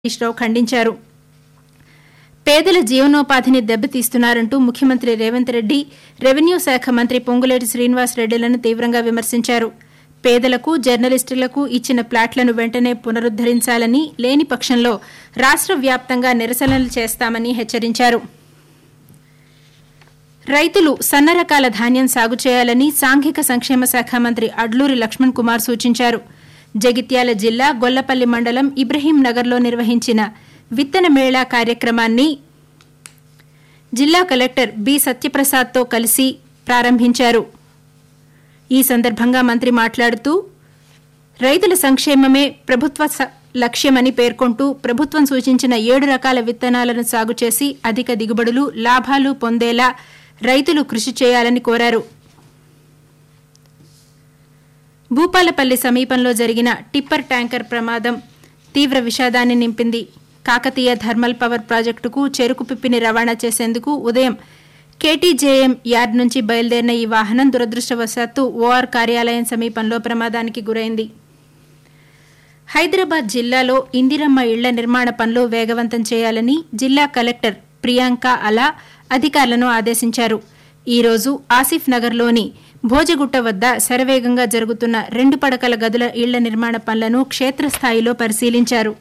రావు ఖండించారు. పేదల జీవనోపాధిని దెబ్బతీస్తున్నారంటూ ముఖ్యమంత్రి రేవంత్ రెడ్డి, రెవెన్యూ శాఖ మంత్రి పొంగులేటి శ్రీనివాస్ రెడ్డిలను తీవ్రంగా విమర్శించారు. పేదలకు, జర్నలిస్టులకు ఇచ్చిన ప్లాట్లను వెంటనే పునరుద్దరించాలని, లేని పక్షంలో రాష్ట్ర వ్యాప్తంగా నిరసనలు చేస్తామని హెచ్చరించారు. రైతులు సన్న రకాల ధాన్యం సాగు చేయాలని సాంఘిక సంక్షేమ శాఖ మంత్రి అడ్లూరి లక్ష్మణ్ కుమార్ సూచించారు. జగిత్యాల జిల్లా గొల్లపల్లి మండలం ఇబ్రహీం నగర్లో నిర్వహించిన విత్తన మేళా కార్యక్రమాన్ని జిల్లా కలెక్టర్ బి సత్యప్రసాద్తో కలిసి ప్రారంభించారు. ఈ సందర్భంగా మంత్రి మాట్లాడుతూ రైతుల సంక్షేమమే ప్రభుత్వ లక్ష్యమని పేర్కొంటూ ప్రభుత్వం సూచించిన 7 రకాల విత్తనాలను సాగు చేసి అధిక దిగుబడులు, లాభాలు పొందేలా రైతులు కృషి చేయాలని కోరారు. భూపాలపల్లి సమీపంలో జరిగిన టిప్పర్ ట్యాంకర్ ప్రమాదం తీవ్ర విషాదాన్ని నింపింది. కాకతీయ థర్మల్ పవర్ ప్రాజెక్టుకు చెరుకు పిప్పిని రవాణా చేసేందుకు ఉదయం కేటీజేఎం యార్డ్ నుంచి బయలుదేరిన ఈ వాహనం దురదృష్టవశాత్తు ఓఆర్ కార్యాలయం సమీపంలో ప్రమాదానికి గురైంది. హైదరాబాద్ జిల్లాలో ఇందిరమ్మ ఇళ్ల నిర్మాణ పనులు వేగవంతం చేయాలని జిల్లా కలెక్టర్ ప్రియాంక అలా అధికారులను ఆదేశించారు. ఈ రోజు ఆసిఫ్ నగర్లోని భోజగుట్ట వద్ద శరవేగంగా జరుగుతున్న 2 పడకల గదుల ఇళ్ల నిర్మాణ పనులను క్షేత్రస్థాయిలో పరిశీలించారు.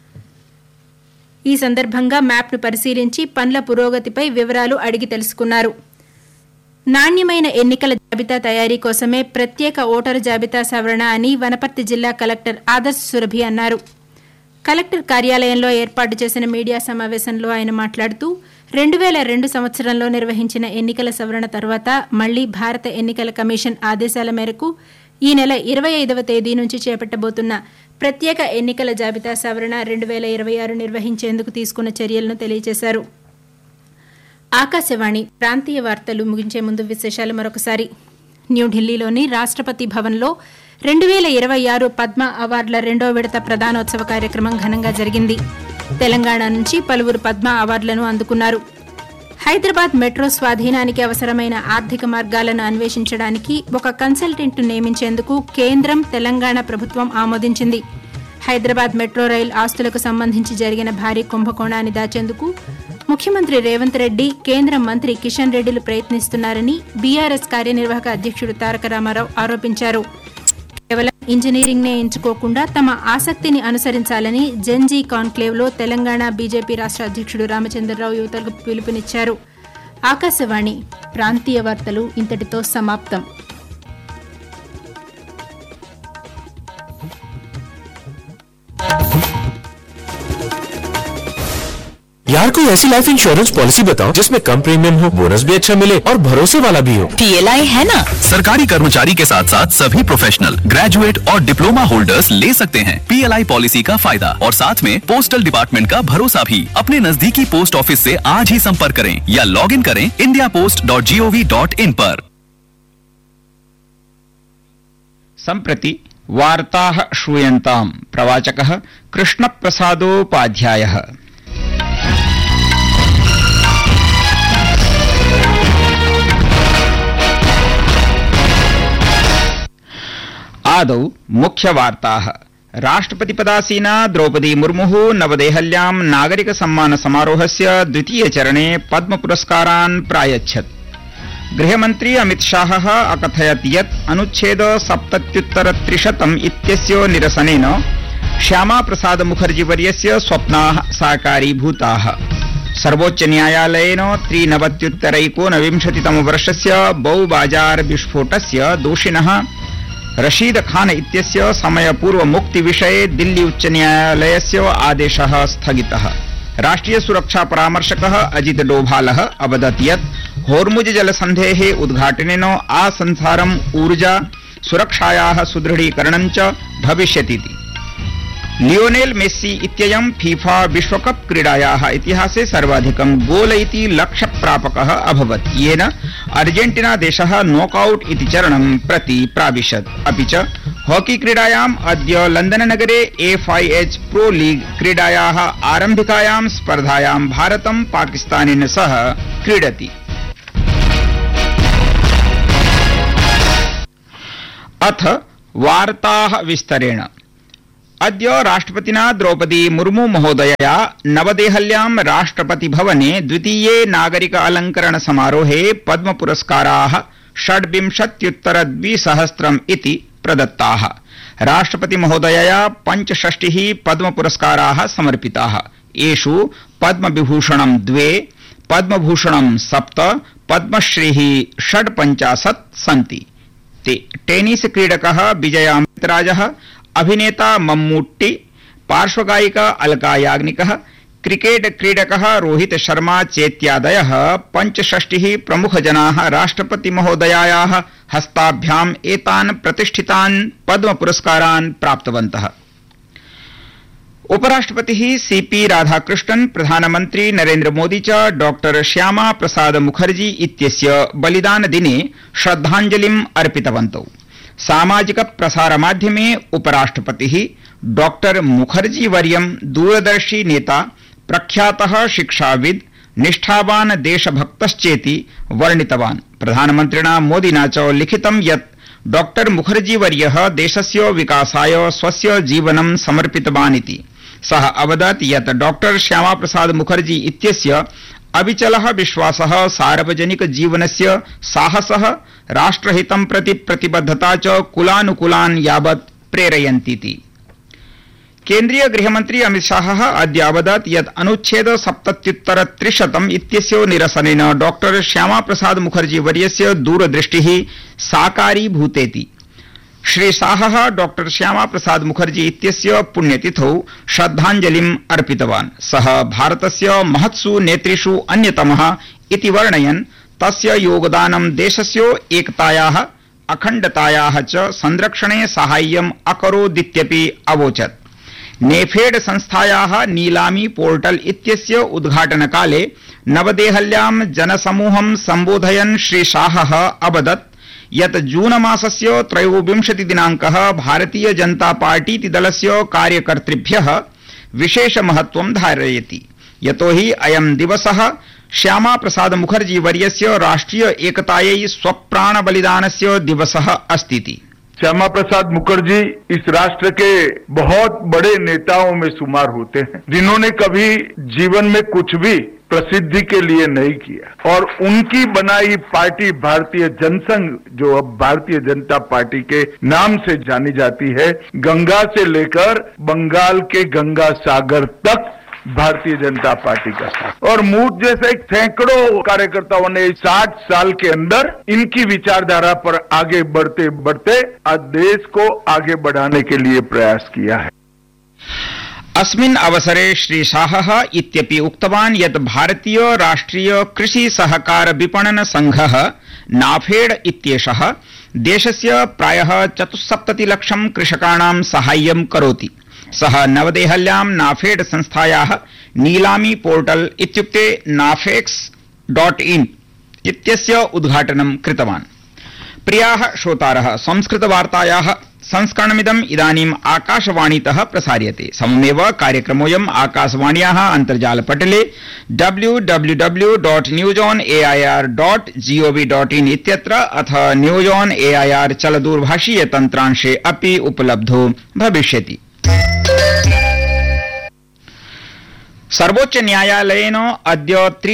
ఈ సందర్భంగా మ్యాప్ను పరిశీలించి పనుల పురోగతిపై వివరాలు అడిగి తెలుసుకున్నారు. నాణ్యమైన ఎన్నికల జాబితా తయారీ కోసమే ప్రత్యేక ఓటరు జాబితా సవరణ అని వనపర్తి జిల్లా కలెక్టర్ ఆదర్శ్ సురభి అన్నారు. కలెక్టర్ కార్యాలయంలో ఏర్పాటు చేసిన మీడియా సమావేశంలో ఆయన మాట్లాడుతూ 2002 సంవత్సరంలో నిర్వహించిన ఎన్నికల సవరణ తర్వాత మళ్లీ భారత ఎన్నికల కమిషన్ ఆదేశాల మేరకు ఈ నెల 25వ తేదీ నుంచి చేపట్టబోతున్న ప్రత్యేక ఎన్నికల జాబితా సవరణ 2026 నిర్వహించేందుకు తీసుకున్న చర్యలను తెలియజేశారు. ఆకాశవాణి ప్రాంతీయ వార్తలు ముగించే ముందు విశేషాలు మరొకసారి. న్యూఢిల్లీలోని రాష్ట్రపతి భవన్లో 2026 పద్మ అవార్డుల 2వ విడత ప్రదానోత్సవ కార్యక్రమం ఘనంగా జరిగింది. తెలంగాణ నుంచి పలువురు పద్మ అవార్డులను అందుకున్నారు. హైదరాబాద్ మెట్రో స్వాధీనానికి అవసరమైన ఆర్థిక మార్గాలను అన్వేషించడానికి ఒక కన్సల్టెంట్ను నియమించేందుకు కేంద్రం, తెలంగాణ ప్రభుత్వం ఆమోదించింది. హైదరాబాద్ మెట్రో రైల్ ఆస్తులకు సంబంధించి జరిగిన భారీ కుంభకోణాన్ని దాచేందుకు ముఖ్యమంత్రి రేవంత్ రెడ్డి, కేంద్ర మంత్రి కిషన్ రెడ్డిలు ప్రయత్నిస్తున్నారని బీఆర్ఎస్ కార్యనిర్వాహక అధ్యక్షుడు తారక రామారావు ఆరోపించారు. కేవలం ఇంజనీరింగ్నే ఎంచుకోకుండా తమ ఆసక్తిని అనుసరించాలని జెన్జీ కాన్క్లేవ్లో తెలంగాణ బీజేపీ రాష్ట్ర అధ్యక్షుడు రామచంద్రరావు యువతలకు పిలుపునిచ్చారు. ఆకాశవాణి ప్రాంతీయ వార్తలు ఇంతటితో సమాప్తం. यार कोई ऐसी लाइफ इंश्योरेंस पॉलिसी बताओ जिसमें कम प्रीमियम हो, बोनस भी अच्छा मिले और भरोसे वाला भी हो। PLI है ना। सरकारी कर्मचारी के साथ साथ सभी प्रोफेशनल, ग्रेजुएट और डिप्लोमा होल्डर्स ले सकते हैं PLI पॉलिसी का फायदा और साथ में पोस्टल डिपार्टमेंट का भरोसा भी। अपने नजदीकी पोस्ट ऑफिस से आज ही संपर्क करें या लॉग इन करें indiapost.gov.in पर। सम्प्रति वार्ताः श्रूयन्ताम्। प्रवाचकः कृष्णप्रसादोपाध्यायः। आदौ मुख्यवार्ताः। राष्ट्रपतिपदासीना द्रौपदी मुर्मुः नवदेहल्यां नागरिक सम्मान समारोहस्य 2. चरणे पद्मपुरस्कारान् प्रायच्छत्। गृहमन्त्री अमितशाहः अकथयत् यत् अनुच्छेद 77 इत्यस्य निरसनेन श्यामाप्रसाद मुखर्जीवर्यस्य स्वप्नाः साकारीभूताः। सर्वोच्चन्यायालयेन 93-एकोनविंशतितमवर्षस्य बौबाजार विस्फोटस्य दोषिणः रशीद खान इत्यस्य समयपूर्वमुक्तिविषये दिल्ली उच्चन्यायालयस्य आदेशः स्थगितः। राष्ट्रिय सुरक्षा परामर्शकः अजित डोभालः अवदत् यत् होर्मुज जलसन्धेः उद्घाटनेन आसंसारम् ऊर्जा सुरक्षायाः सुदृढीकरणं च भविष्यतीति। लियोनेल मेस्सी इत्ययं फीफा विश्वकप क्रीडायाः इतिहासे सर्वाधिकं गोल इति लक्ष्यप्रापकः अभवत्, येन अर्जेंटीना देशः नॉकआउट इति चरणं प्रति प्राविशत्। अपि च हॉकी क्रीडायाम् अद्य लंदननगरे FIH प्रो लीग क्रीडायाः आरम्भिकायां स्पर्धायां भारतं पाकिस्तानेन सह क्रीडति। अथ वार्ताः विस्तरेण। अद्य राष्ट्रपतिना द्रौपदी मुर्मू महोदयया नवदेहल्यां राष्ट्रपति भवने द्वितीये नागरिक अलंकरण समारोहे पद्म पुरस्काराः 26,2000 इति प्रदत्ताः। राष्ट्रपति महोदयया 65 पद्म पुरस्काराः समर्पिताः। येषु पद्मविभूषणं 2, पद्मभूषणं 7, पद्मश्रीः 56 सन्ति। टेनिस क्रीडकः विजय अमृतराजः, अभिनेता मम्मूट्टी, पार्श्वगायिका अलका याग्निकः, क्रिकेट क्रीडकः रोहित शर्मा चेत्यादयः 65 प्रमुखजनाः राष्ट्रपति महोदयायाः हस्ताभ्याम् एतान् प्रतिष्ठितान् पद्म पुरस्कारान् प्राप्तवन्तः। उपराष्ट्रपतिः सीपी राधाकृष्णन्, प्रधानमन्त्री नरेन्द्र मोदी च डॉक्टर श्यामा प्रसाद मुखर्जी इत्यस्य बलिदानदिने श्रद्धाञ्जलिम् अर्पितवन्तौ। सामाजिक प्रसारमाध्यमे उपराष्ट्रपतिः डॉक्टर मुखर्जी वर्यं दूरदर्शी नेता, प्रख्यातः शिक्षाविद्, निष्ठावान् देशभक्तश्चेति वर्णितवान्। प्रधानमन्त्रिणा मोदिना च लिखितं यत् डॉक्टर मुखर्जी वर्यः देशस्य विकासाय स्वस्य जीवनं समर्पितवान् इति। सः अवदत् यत् डॉक्टर श्यामा प्रसाद मुखर्जी इत्यस्य अविचलः विश्वासः, सार्वजनिक जीवनस्य साहसः, राष्ट्रहितं प्रति प्रतिबद्धता च कुलानुकुलान् यावत् प्रेरयन्तीति। केन्द्रीय गृहमन्त्री अमित शाहः अद्य अवदत् यत् अनुच्छेद 77 इत्यस्य निरसनेन डॉक्टर श्यामा प्रसाद मुखर्जी वर्यस्य दूरदृष्टिः साकारीभूतेति। श्री शाहः डॉक्टर श्यामा प्रसाद मुखर्जी इत्यस्य पुण्यतिथौ श्रद्धाञ्जलिम् अर्पितवान्। सः भारतस्य महत्सु नेतृषु अन्यतमः इति वर्णयन् तस्य योगदानं देशस्य एकतायाः, अखण्डतायाः च संरक्षणे साहाय्यम् अकरोदित्यपि अवोचत्। नेफेड संस्थायाः नीलामी पोर्टल इत्यस्य उद्घाटनकाले नवदेहल्यां जनसमूहं सम्बोधयन् श्री शाहः अवदत् यत् जून मासस्य 23 दिनाङ्कः भारतीय जनता पार्टीति दलस्य कार्यकर्तृभ्यः विशेष महत्वं धारयति, यतोहि अयं दिवसः श्यामा प्रसाद मुखर्जी वर्यस्य राष्ट्रिय एकतायै स्वप्राण बलिदानस्य दिवसः अस्ति। श्यामा प्रसाद मुखर्जी इस राष्ट्र के बहुत बड़े नेताओं में शुमार होते हैं, जिन्होंने कभी जीवन में कुछ भी प्रसिद्धि के लिए नहीं किया और उनकी बनाई पार्टी भारतीय जनसंघ, जो अब भारतीय जनता पार्टी के नाम से जानी जाती है, गंगा से लेकर बंगाल के गंगा सागर तक भारतीय जनता पार्टी का साथ, और मुझ जैसे सैकड़ों कार्यकर्ताओं ने 60 साल के अंदर इनकी विचारधारा पर आगे बढ़ते बढ़ते आज देश को आगे बढ़ाने के लिए प्रयास किया है। अस्मिन् अवसरे श्री शाहः इत्यपि उक्तवान् यत् भारतीय राष्ट्रिय कृषि सहकार विपणन संघः नाफेड इत्येषः देशस्य प्रायः 74 लक्षं कृषकाणां साहाय्यं करोति। सः नवदेहल्यां नाफेड संस्थायाः नीलामी पोर्टल इत्युक्ते nafex.in इत्यस्य उद्घाटनं कृतवान्। प्रियाः श्रोतारः, संस्कृतवार्तायाः संस्करणमिदम् इदानीम् आकाशवाणीतः प्रसार्यते। सममेव कार्यक्रमोऽयम् आकाशवाण्याः अन्तर्जालपटले www.newsonair.gov.in इत्यत्र अथ न्यूज ऑन एआईआर चलदूरभाषीय तन्त्रांशे अपि उपलब्धो भविष्यति। सर्वोच्च न्यायालयेन अद्य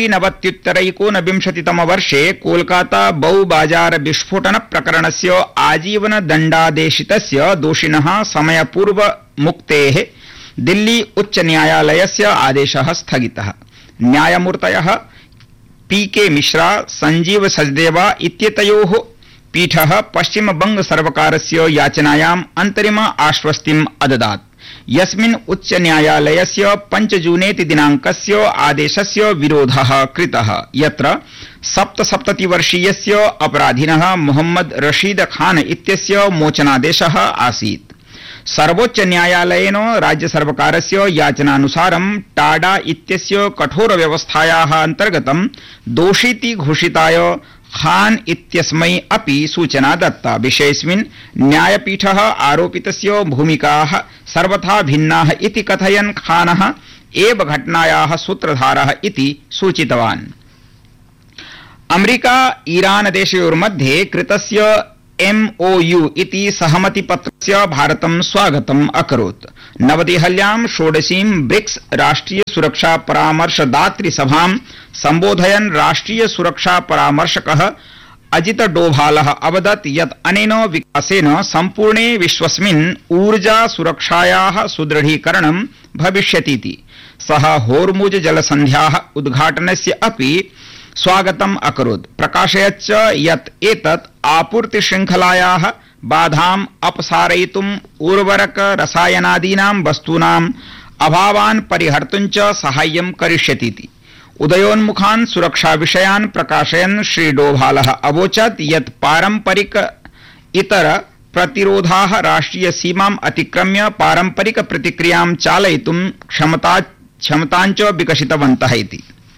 93 वर्षे कोलकाता बौ बाजार विस्फोटन प्रकरणस्य आजीवन दण्डादेशितस्य दोषिणः समयपूर्व मुक्तेः दिल्ली उच्च न्यायालयस्य आदेशः स्थगितः। न्यायमूर्तयः पीके मिश्रा, संजीव सचदेवा इत्येतयोः पीठः पश्चिमबंग सर्वकारस्य याचनायाम् अंतरिम आश्वस्तिम् अददात्, यस्मिन् उच्च न्यायालयस्य 5 जूनेति दिनाङ्कस्य आदेशस्य विरोधः कृतः, यत्र 77 वर्षीयस्य अपराधिनः मोहम्मद रशीद खान इत्यस्य मोचनादेशः आसीत्। सर्वोच्च न्यायालयेन राज्य सर्वकारस्य याचनानुसारं टाडा इत्यस्य कठोर व्यवस्थायाः अन्तर्गतं दोषीति घोषिताय खान इत्यस्मै अपि सूचना दत्ता। विषयेऽस्मिन् न्यायपीठः आरोपितस्य भूमिकाः सर्वथा भिन्नाः इति कथयन् खानः एव घटनायाः सूत्रधारः इति सूचितवान्। अमेरिका ईरान देशयोर्मध्ये कृतस्य MOU इति सहमतिपत्रस्य भारतं स्वागतम् अकरोत्। नवदेहल्यां षोडशीं ब्रिक्स राष्ट्रिय सुरक्षा परामर्शदातृ सभां सम्बोधयन् राष्ट्रिय सुरक्षा परामर्शकः अजित डोभालः अवदत् यत् अनेन विकासेन सम्पूर्णे विश्वस्मिन् ऊर्जा सुरक्षायाः सुदृढीकरणं भविष्यतीति। सः होर्मुज जलसन्ध्याः उद्घाटनस्य अपि स्वागतम् अकरोत्। प्रकाशयच्च यत् एतत् आपूर्ति श्रृंखलायाः बाधाम् अपसारयितुम् उर्वरक रसायनादीनां वस्तूनाम् अभावान् परिहर्तुं च साहाय्यं करिष्यतीति। उदयोन्मुखान् सुरक्षा विषयान् प्रकाशयन् श्री डोभालः अवोचत् यत् पारम्परिक इतर प्रतिरोधाः राष्ट्रिय सीमाम् अतिक्रम्य पारम्परिक प्रतिक्रियां चालयितुं क्षमताञ्च विकसितवन्तः इति।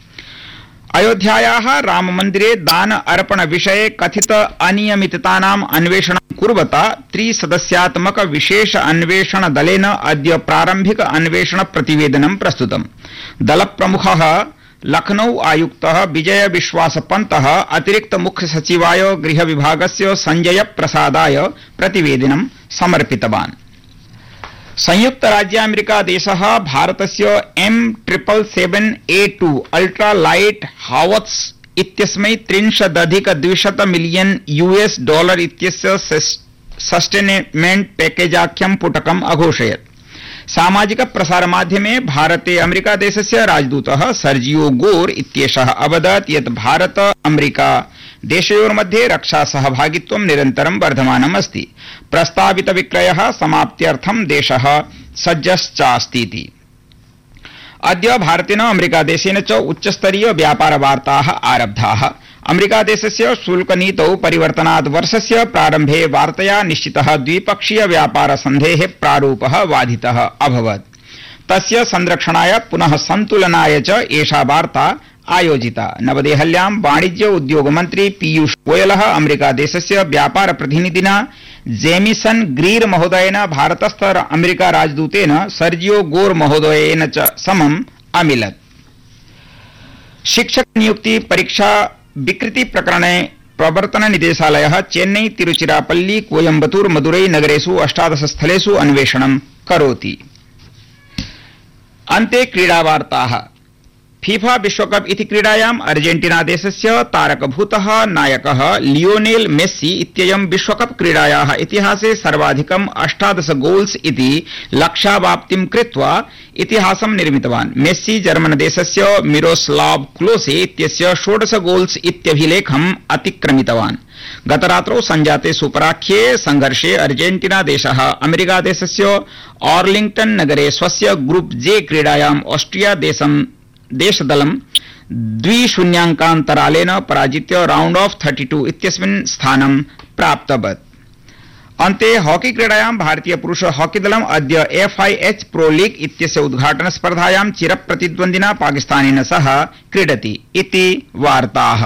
अयोध्यायाः राममन्दिरे दान अर्पण विषये कथित अनियमिततानाम् अन्वेषणं कुर्वता त्रिसदस्यात्मक विशेष अन्वेषण दलेन अद्य प्रारम्भिक अन्वेषण प्रतिवेदनं प्रस्तुतम्। दलप्रमुखः लखनऊ आयुक्तः विजय विश्वास पंतः अतिरिक्त मुख्य सचिवाय गृह विभागस्य संजय प्रसादाय प्रतिवेदनं समर्पितवान्। संयुक्त राज्य अमेरिका देशः भारतस्य M777A2 अल्ट्रा लाइट हावत्स इत्यस्मै 30,200 मिलियन $US इत्यस्य सस्टेनेमेंट पैकेजाख्यं पुटकम् अघोषयत्। सामाजिक प्रसार माध्यमे भारते अमेरिका देशस्य राजदूतः सर्जियो गोर इत्येषः अवदत् यत् भारत अमेरिका देशयोर्मध्ये रक्षा सहभागित्वं निरन्तरं वर्धमानम् अस्ति। प्रस्तावित विक्रयः समाप्त्यर्थं देशः सज्जश्चास्तीति। अद्य भारतेन अमेरिका देशेन च उच्चस्तरीय व्यापार वार्ताः आरब्धाः। अमेरिका देशस्य शुल्क नीतौ परिवर्तनात् वर्षस्य प्रारम्भे वार्तया निश्चितः द्विपक्षीय व्यापार सन्धेः प्रारूपः बाधितः अभवत्। तस्य संरक्षणाय पुनः सन्तुलनाय च एषा वार्ता आयोजिता। नवदेहल्यां वाणिज्य उद्योग मन्त्री पीयूष गोयलः अमेरिका देशस्य व्यापार प्रतिनिधिना जेमिसन ग्रीर महोदयेन भारतस्थ अमेरिका राजदूतेन सर्जियो गोर महोदयेन च समम् अमिलत्। शिक्षक नियुक्ति परीक्षा विकृति प्रकरणे प्रवर्तन निदेशालयः चेन्नई तिरुचिरापल्ली कोयम्बतूर मदुरै नगरेषु 18 स्थलेषु अन्वेषणं करोति। अन्ते क्रीडावार्ताः। फीफा विश्वकप इति क्रीडायाम् अर्जेंटीना देशस्य तारकभूतः नायकः लियोनेल मेस्सी इत्ययं विश्वकप क्रीडायाः इतिहासे सर्वाधिकम् 18 गोल्स इति लक्ष्यावाप्तिं कृत्वा इतिहासं निर्मितवान्। मेस्सी जर्मन देशस्य मिरोस्लाव क्लोसे इत्यस्य 16 गोल्स इत्यभिलेखम् अतिक्रमितवान्। गतरात्रौ संजाते सुपराख्ये संघर्षे अर्जेंटीना देशः अमेरिका देशस्य आर्लिंग्टन नगरे स्वस्य ग्रुप जे क्रीडायाम् ऑस्ट्रिया देशदलं 2-0 पराजित्य राउंड ऑफ 32 इत्यस्मिन् स्थानं प्राप्तवत्। अन्ते हॉकी क्रीडायां भारतीय पुरुष हॉकी दलम् अद्य FIH प्रो लीग इत्यस्य उद्घाटन स्पर्धायां चिरप्रतिद्वन्द्विना पाकिस्तानेन सह क्रीडति इति वार्ताः।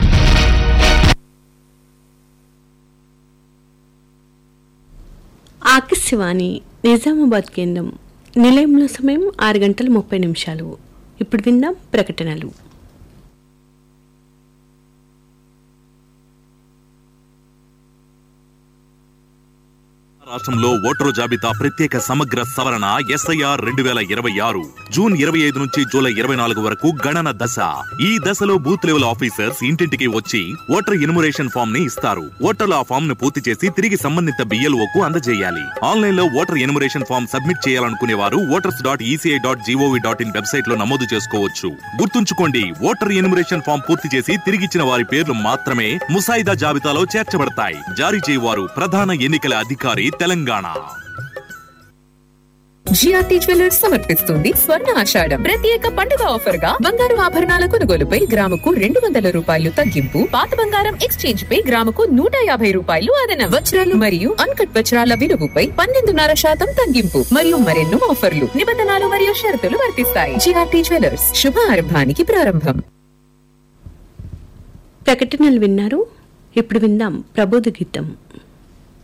ఆకాశవాణి నిజామాబాద్ కేంద్రం నిలయంలో సమయం 6:30 ఇప్పుడు విందాం ప్రకటనలు. రాష్ట్రంలో ఓటరు జాబితా ప్రత్యేక సమగ్ర సవరణ SIR 2026 జూన్ 25 నుంచి జూలై 24 వరకు గణన దశ. ఈ దశలో బూత్ లెవెల్ ఆఫీసర్స్ ఇంటింటికి వచ్చి ఓటర్ ఎన్యుమరేషన్ ఫామ్ ని ఇస్తారు. ఓటర్లు ఆ ఫామ్ ను పూర్తి చేసి తిరిగి సంబంధిత BLO కు అందజేయాలి. ఆన్లైన్ లో ఓటర్ ఎన్యుమరేషన్ ఫామ్ సబ్మిట్ చేయాలనుకునే వారు voters.eci.gov.in వెబ్సైట్ లో నమోదు చేసుకోవచ్చు. గుర్తుంచుకోండి, ఓటర్ ఎన్యుమరేషన్ ఫామ్ పూర్తి చేసి తిరిగిచ్చిన వారి పేర్లు మాత్రమే ముసాయిదా జాబితాలో చేర్చబడతాయి. జారీ చేయవారు ప్రధాన ఎన్నికల అధికారి తెలంగాణ. జిఆర్టీ జ్యువెలర్స్ సమర్పిస్తుంది స్వర్ణ ఆషాఢం ప్రత్యేక పండుగ ఆఫర్ గా బంగారు ఆభరణాల కొనుగోలుపై గ్రాముకు 200 రూపాయలు తగ్గింపు, పాత బంగారం ఎక్స్చేంజ్ పై గ్రాముకు 150 రూపాయలు అదన, వజ్రాలు మరియు అన్కట్ వజ్రాల విలువపై 12.5% తగ్గింపు మరియు మరెన్నో ఆఫర్లు. నిబంధనలు మరియు షరతులు వర్తిస్తాయి. జిఆర్టీ జ్యువెలర్స్ శుభారంభానికి ప్రారంభం. ప్రకటనలు విన్నారు. ఇప్పుడు విందాం ప్రబోధ గీతం.